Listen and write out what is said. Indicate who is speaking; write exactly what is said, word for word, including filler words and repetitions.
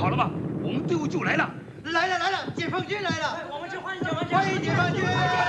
Speaker 1: 好了吧？我们队伍就来了。
Speaker 2: 来了来了，解放军来了！
Speaker 3: 我们去欢迎解放军！
Speaker 2: 欢迎解放军！